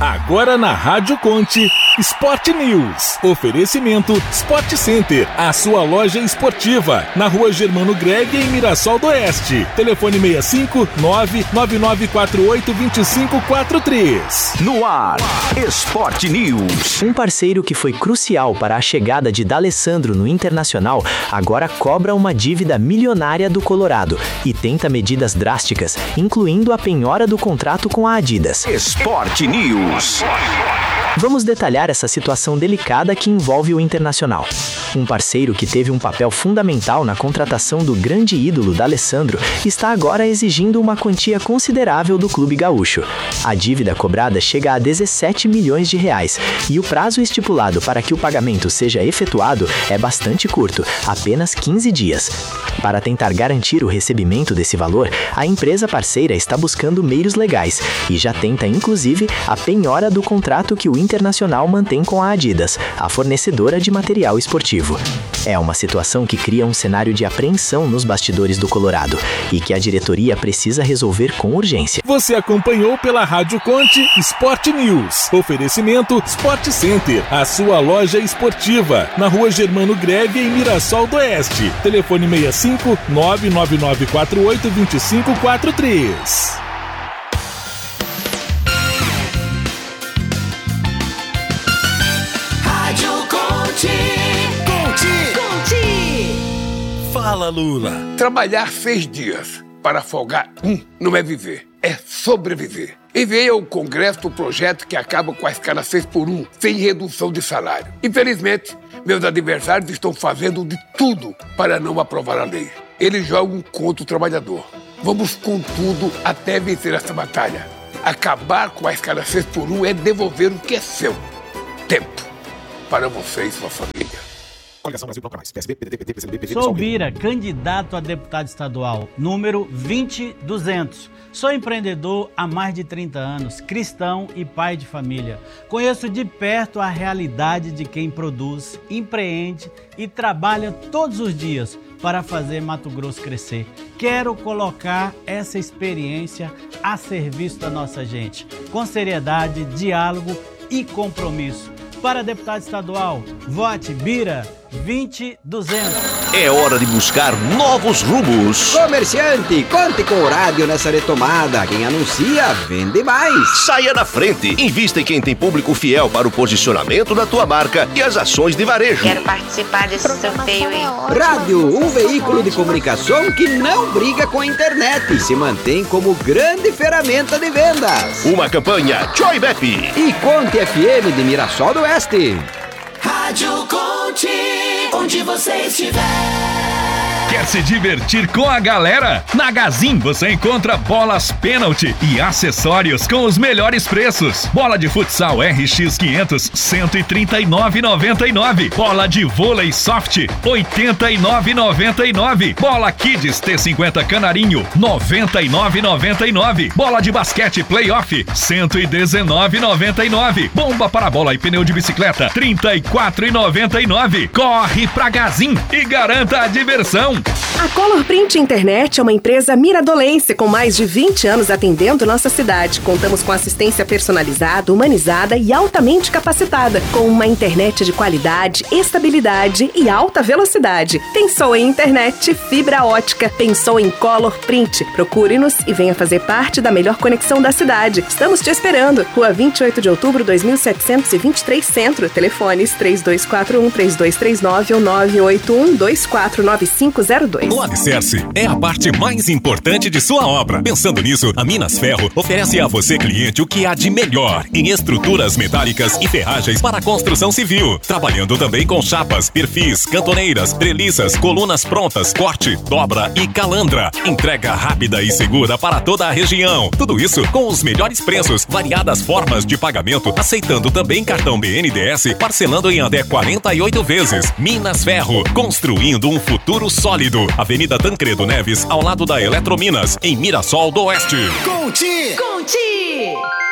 Agora na Rádio Conte, Sport News. Oferecimento Sport Center, a sua loja esportiva, na Rua Germano Greg, em Mirassol do Oeste. Telefone 65 999482543. No ar, Sport News. Um parceiro que foi crucial para a chegada de D'Alessandro no Internacional, agora cobra uma dívida milionária do Colorado e tenta medidas drásticas, incluindo a penhora do contrato com a Adidas. Sport News. Vamos detalhar essa situação delicada que envolve o Internacional. Um parceiro que teve um papel fundamental na contratação do grande ídolo D'Alessandro está agora exigindo uma quantia considerável do clube gaúcho. A dívida cobrada chega a 17 milhões de reais e o prazo estipulado para que o pagamento seja efetuado é bastante curto, apenas 15 dias. Para tentar garantir o recebimento desse valor, a empresa parceira está buscando meios legais e já tenta, inclusive, a penhora do contrato que o Internacional mantém com a Adidas, a fornecedora de material esportivo. É uma situação que cria um cenário de apreensão nos bastidores do Colorado e que a diretoria precisa resolver com urgência. Você acompanhou pela Rádio Conte Sport News. Oferecimento Sport Center, a sua loja esportiva, na Rua Germano Greg, em Mirassol do Oeste. Telefone 65 999482543. Fala, Lula. Trabalhar 6 dias para folgar não é viver, é sobreviver. Enviei ao Congresso o projeto que acaba com a escala 6x1, sem redução de salário. Infelizmente, meus adversários estão fazendo de tudo para não aprovar a lei. Eles jogam contra o trabalhador. Vamos com tudo até vencer essa batalha. Acabar com a escala 6x1 é devolver o que é seu. Tempo para você e sua família. Coligação Brasil Bloco Mais, PSB, PDT, PT, PCdoB, PG, Sou Bira, candidato a deputado estadual, número 20200. Sou empreendedor há mais de 30 anos, cristão e pai de família. Conheço de perto a realidade de quem produz, empreende e trabalha todos os dias para fazer Mato Grosso crescer. Quero colocar essa experiência a serviço da nossa gente, com seriedade, diálogo e compromisso. Para deputado estadual, vote Bira 20200. É hora de buscar novos rumos. Comerciante, conte com o rádio nessa retomada. Quem anuncia, vende mais. Saia na frente. Invista em quem tem público fiel para o posicionamento da tua marca e as ações de varejo. Quero participar desse sorteio aí. Rádio, um veículo de comunicação que não briga com a internet e se mantém como grande ferramenta de vendas. Uma campanha Joy Bep e Conte FM de Mirassol do Oeste. Rádio Conte, onde você estiver. Quer se divertir com a galera? Na Gazin você encontra bolas pênalti e acessórios com os melhores preços. Bola de futsal RX 500, R$ 139,99. Bola de vôlei soft, R$ 89,99. Bola Kids T50 Canarinho, R$ 99,99. Bola de basquete playoff, R$ 119,99. Bomba para bola e pneu de bicicleta, R$ 34,99. Corre pra Gazin e garanta a diversão. A Color Print Internet é uma empresa miradolense com mais de 20 anos atendendo nossa cidade. Contamos com assistência personalizada, humanizada e altamente capacitada, com uma internet de qualidade, estabilidade e alta velocidade. Pensou em internet, fibra ótica, pensou em Color Print. Procure-nos e venha fazer parte da melhor conexão da cidade. Estamos te esperando. Rua 28 de outubro, 2723 Centro. Telefones 3241-3239 ou 981-249502. O alicerce é a parte mais importante de sua obra. Pensando nisso, a Minas Ferro oferece a você, cliente, o que há de melhor em estruturas metálicas e ferragens para a construção civil. Trabalhando também com chapas, perfis, cantoneiras, treliças, colunas prontas, corte, dobra e calandra. Entrega rápida e segura para toda a região. Tudo isso com os melhores preços, variadas formas de pagamento, aceitando também cartão BNDES, parcelando em até 48 vezes. Minas Ferro, construindo um futuro sólido. Avenida Tancredo Neves, ao lado da Eletrominas, em Mirassol do Oeste. Conte!